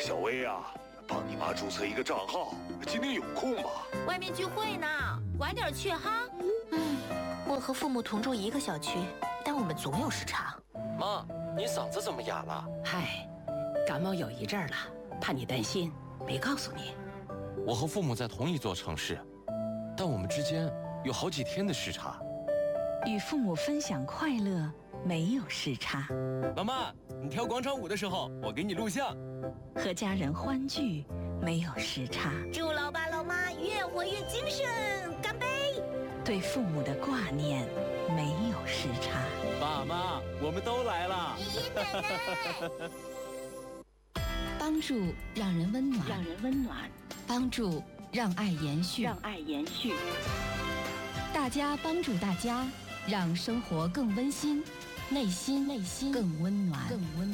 小薇啊，帮你妈注册一个账号，今天有空吗？ 外面聚会呢，晚点去哈。 我和父母同住一个小区，但我们总有时差。 妈，你嗓子怎么哑了？ 嗨，感冒有一阵了，怕你担心，没告诉你。 我和父母在同一座城市，但我们之间有好几天的时差。 与父母分享快乐，没有时差。 妈妈，你跳广场舞的时候，我给你录像。 和家人欢聚，没有时差。 祝老爸老妈越活越精神，干杯！ 对父母的挂念，没有时差。 爸妈，我们都来了。 爷爷奶奶， 帮助让人温暖，帮助让爱延续，大家帮助大家，让生活更温馨，内心更温暖。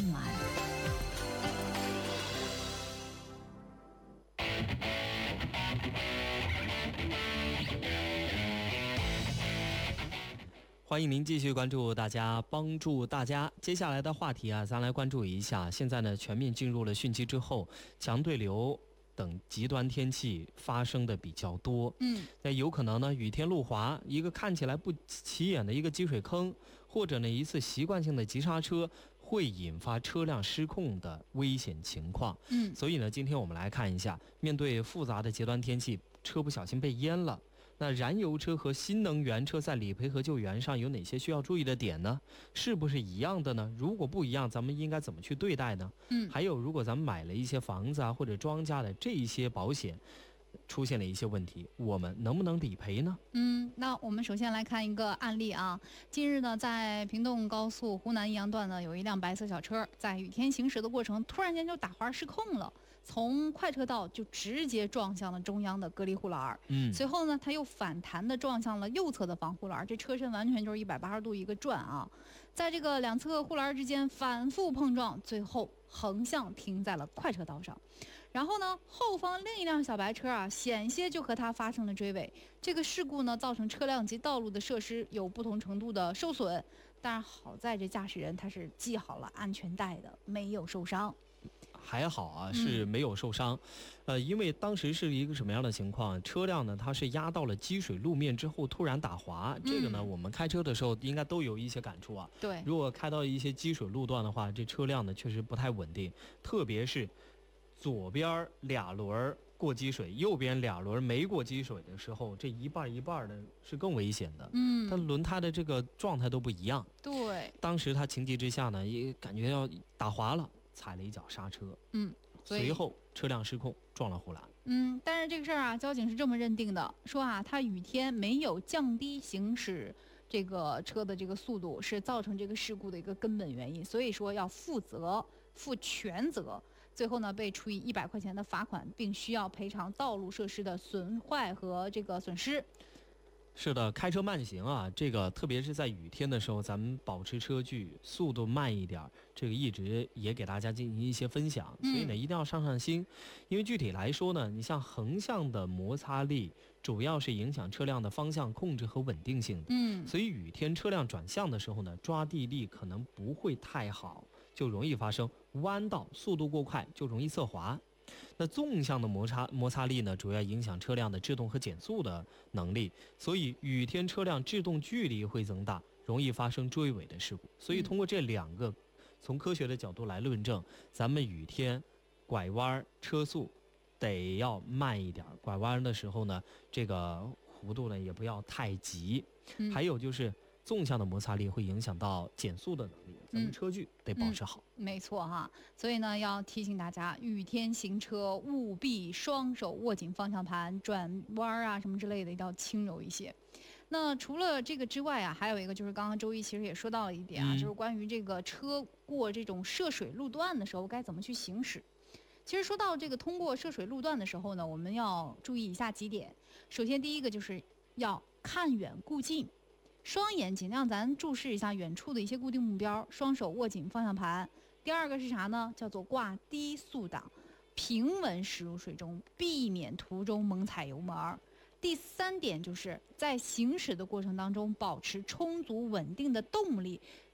欢迎您继续关注大家帮助大家。接下来的话题啊，咱来关注一下。现在呢，全面进入了汛期之后，强对流等极端天气发生的比较多。那有可能呢，雨天路滑，一个看起来不起眼的一个积水坑，或者呢一次习惯性的急刹车，会引发车辆失控的危险情况。所以呢，今天我们来看一下，面对复杂的极端天气，车不小心被淹了。那燃油车和新能源车在理赔和救援上有哪些需要注意的点呢？是不是一样的呢？如果不一样，咱们应该怎么去对待呢？还有，如果咱们买了一些房子啊或者庄稼的这一些保险，出现了一些问题，我们能不能理赔呢？ 那我们首先来看一个案例啊。近日呢，在平洞高速湖南益阳段呢，有一辆白色小车在雨天行驶的过程，突然间就打滑失控了，从快车道就直接撞向了中央的隔离护栏。随后呢，他又反弹的撞向了右侧的防护栏，这车身完全就是180度一个转啊，在这个两侧护栏之间反复碰撞，最后横向停在了快车道上。然后呢，后方另一辆小白车啊，险些就和它发生了追尾。这个事故呢，造成车辆及道路的设施有不同程度的受损，但是好在这驾驶人他是系好了安全带的，没有受伤。 还好啊，是没有受伤。因为当时是一个什么样的情况？车辆呢，它是压到了积水路面之后突然打滑。这个呢，我们开车的时候应该都有一些感触啊。 对， 如果开到一些积水路段的话，这车辆呢确实不太稳定，特别是左边俩轮过积水，右边俩轮没过积水的时候，这一半一半的是更危险的。它轮胎的这个状态都不一样。 对， 当时他情急之下呢，也感觉要打滑了，踩了一脚刹车。随后车辆失控撞了护栏。 但是这个事儿啊，交警是这么认定的，说啊，他雨天没有降低行驶这个车的这个速度，是造成这个事故的一个根本原因，所以说要负全责。最后呢，被处以100块钱的罚款，并需要赔偿道路设施的损坏和这个损失。 是的，开车慢行啊，这个特别是在雨天的时候，咱们保持车距，速度慢一点，这个一直也给大家进行一些分享。所以呢，一定要上心，因为具体来说呢，你像横向的摩擦力，主要是影响车辆的方向控制和稳定性的。所以雨天车辆转向的时候呢，抓地力可能不会太好，就容易发生弯道，速度过快就容易侧滑。那纵向的摩擦力呢，主要影响车辆的制动和减速的能力，所以雨天车辆制动距离会增大，容易发生追尾的事故。所以通过这两个，从科学的角度来论证，咱们雨天拐弯车速得要慢一点，拐弯的时候呢，这个弧度呢也不要太急。还有就是纵向的摩擦力会影响到减速的能力，咱们车距得保持好。 没错哈，所以呢，要提醒大家，雨天行车务必双手握紧方向盘，转弯啊什么之类的一定要轻柔一些。那除了这个之外啊，还有一个就是刚刚周一其实也说到了一点啊，就是关于这个车过这种涉水路段的时候该怎么去行驶。其实说到这个通过涉水路段的时候呢，我们要注意以下几点。首先第一个就是要看远顾近，双眼尽量咱注视一下远处的一些固定目标，双手握紧方向盘。第二个是啥呢？叫做挂低速档，平稳驶入水中，避免途中猛踩油门。第三点就是在行驶的过程当中保持充足稳定的动力，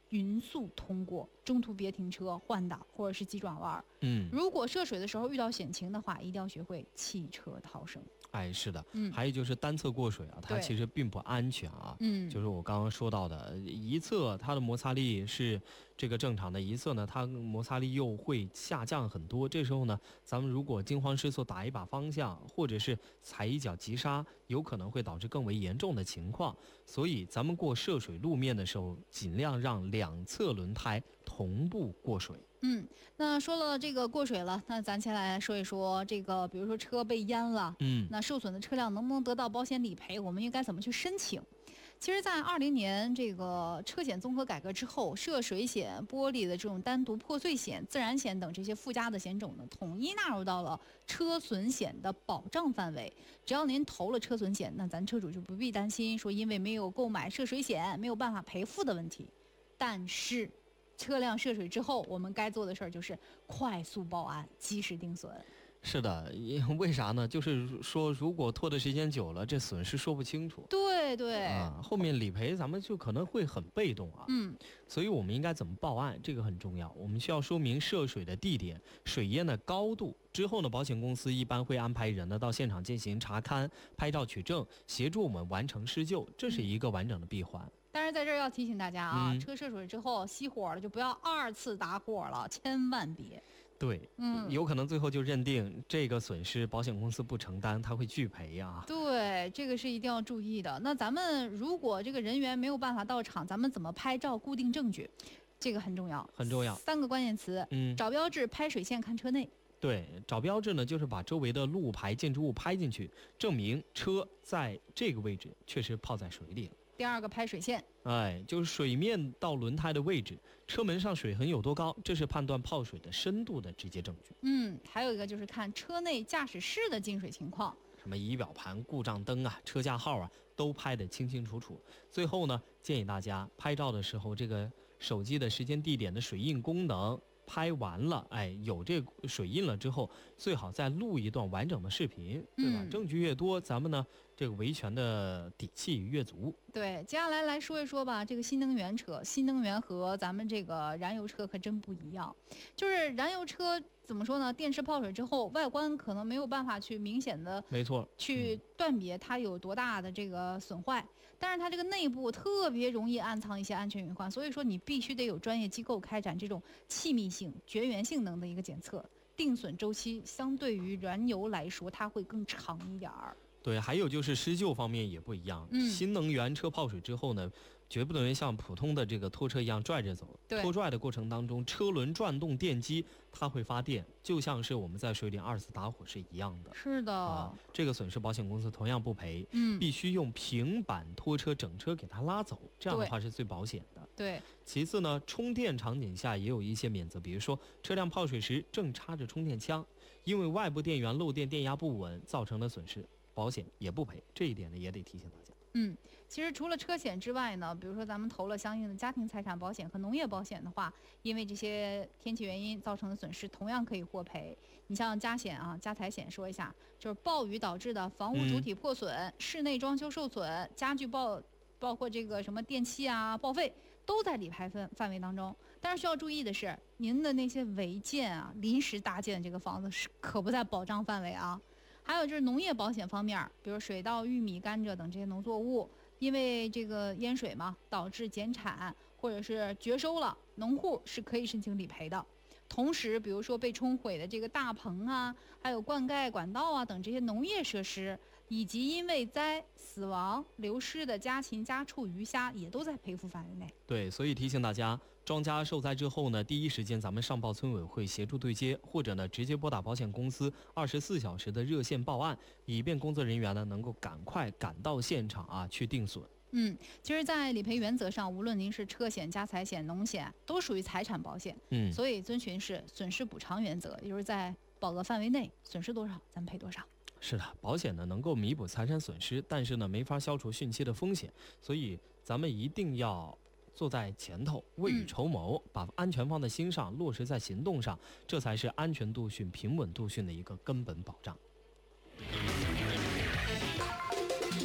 匀速通过，中途别停车换挡或者是急转弯。如果涉水的时候遇到险情的话，一定要学会弃车逃生。 哎，是的，还有就是单侧过水啊，它其实并不安全啊。就是我刚刚说到的，一侧它的摩擦力是这个正常的，一侧呢它摩擦力又会下降很多。这时候呢，咱们如果惊慌失措打一把方向，或者是踩一脚急刹，有可能会导致更为严重的情况。所以咱们过涉水路面的时候，尽量让两侧轮胎同步过水。 那说了这个过水了，那咱先来说一说这个，比如说车被淹了，那受损的车辆能不能得到保险理赔？我们应该怎么去申请？其实，在2020年这个车险综合改革之后，涉水险、玻璃的这种单独破碎险、自燃险等这些附加的险种呢，统一纳入到了车损险的保障范围。只要您投了车损险，那咱车主就不必担心说因为没有购买涉水险没有办法赔付的问题。但是，车辆涉水之后，我们该做的事儿就是快速报案，及时定损。 是的，为啥呢？就是说，如果拖的时间久了，这损失说不清楚。 对后面理赔咱们就可能会很被动啊。所以我们应该怎么报案，这个很重要。我们需要说明涉水的地点、水淹的高度。之后呢，保险公司一般会安排人呢到现场进行查勘、拍照取证，协助我们完成施救，这是一个完整的闭环。 但是在这儿要提醒大家啊，车涉水之后熄火了，就不要2次打火了，千万别。 对，有可能最后就认定这个损失保险公司不承担，他会拒赔啊。 对，这个是一定要注意的。那咱们如果这个人员没有办法到场，咱们怎么拍照固定证据？这个很重要， 很重要。 3个关键词：找标志、拍水线、看车内。 对，找标志呢，就是把周围的路牌、建筑物拍进去，证明车在这个位置确实泡在水里了。 第2个拍水线， 就是水面到轮胎的位置，车门上水痕有多高，这是判断泡水的深度的直接证据。 还有一个就是看车内驾驶室的进水情况， 什么仪表盘、故障灯啊、车架号啊，都拍得清清楚楚。最后呢，建议大家拍照的时候，这个手机的时间、地点的水印功能拍完了，有这水印了之后，最好再录一段完整的视频，对吧？证据越多，咱们呢这个维权的底气越足。 对，接下来来说一说吧，这个新能源车，新能源和咱们这个燃油车可真不一样。就是燃油车怎么说呢？电池泡水之后，外观可能没有办法去明显的， 没错， 去断别它有多大的这个损坏，但是它这个内部特别容易暗藏一些安全隐患，所以说你必须得有专业机构开展这种气密性、绝缘性能的一个检测，定损周期相对于燃油来说，它会更长一点儿。 对，还有就是施救方面也不一样。新能源车泡水之后呢，绝不能像普通的这个拖车一样拽着走。拖拽的过程当中，车轮转动电机它会发电，就像是我们在水里2次打火是一样的。 是的， 这个损失保险公司同样不赔。必须用平板拖车整车给它拉走，这样的话是最保险的。 对。 其次呢，充电场景下也有一些免责，比如说车辆泡水时正插着充电枪，因为外部电源漏电、电压不稳造成的损失，保险也不赔，这一点呢也得提醒大家。 其实除了车险之外呢，比如说咱们投了相应的家庭财产保险和农业保险的话，因为这些天气原因造成的损失，同样可以获赔。你像家险啊、家财险说一下，就是暴雨导致的房屋主体破损、室内装修受损、家具包括这个什么电器啊报废，都在理赔范围当中。但是需要注意的是，您的那些违建啊、临时搭建这个房子是可不在保障范围啊。还有就是农业保险方面，比如水稻、玉米、甘蔗等这些农作物，因为这个淹水嘛，导致减产或者是绝收了，农户是可以申请理赔的。同时，比如说被冲毁的这个大棚啊，还有灌溉管道啊等这些农业设施，以及因为灾死亡流失的家禽、家畜、鱼虾，也都在赔付范围内。 对，所以提醒大家，庄稼受灾之后呢，第一时间咱们上报村委会协助对接，或者呢直接拨打保险公司24小时的热线报案，以便工作人员呢能够赶快赶到现场啊去定损。 其实，在理赔原则上，无论您是车险、家财险、农险，都属于财产保险。所以遵循是损失补偿原则，也就是在保额范围内，损失多少咱们赔多少。 是的，保险呢能够弥补财产损失，但是呢没法消除汛期的风险，所以咱们一定要坐在前头，未雨绸缪，把安全放在心上，落实在行动上，这才是安全度汛、平稳度汛的一个根本保障。 关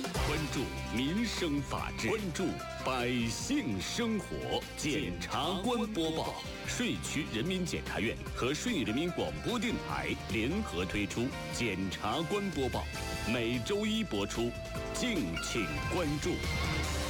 注民生法治，关注百姓生活。检察官播报，税区人民检察院和顺义人民广播电台联合推出检察官播报，每周一播出，敬请关注。